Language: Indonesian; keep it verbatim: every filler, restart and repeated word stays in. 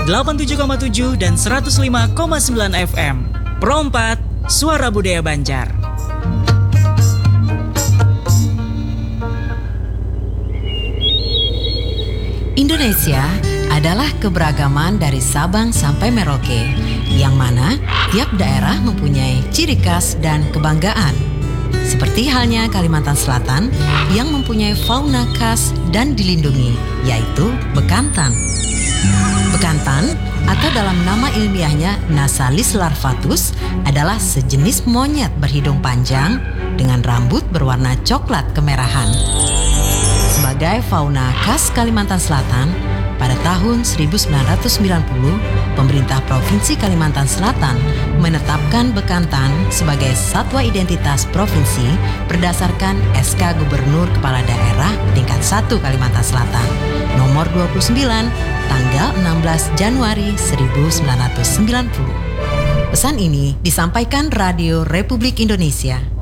delapan puluh tujuh koma tujuh dan seratus lima koma sembilan F M. Pro empat, Suara Budaya Banjar. Indonesia adalah keberagaman dari Sabang sampai Merauke, yang mana tiap daerah mempunyai ciri khas dan kebanggaan. Seperti halnya Kalimantan Selatan yang mempunyai fauna khas dan dilindungi, yaitu bekantan. Bekantan atau dalam nama ilmiahnya Nasalis larvatus adalah sejenis monyet berhidung panjang dengan rambut berwarna coklat kemerahan. Sebagai fauna khas Kalimantan Selatan, pada tahun seribu sembilan ratus sembilan puluh, pemerintah Provinsi Kalimantan Selatan menetapkan bekantan sebagai satwa identitas provinsi berdasarkan S K Gubernur Kepala Daerah tingkat satu Kalimantan Selatan nomor dua puluh sembilan tanggal enam belas Januari seribu sembilan ratus sembilan puluh. Pesan ini disampaikan Radio Republik Indonesia.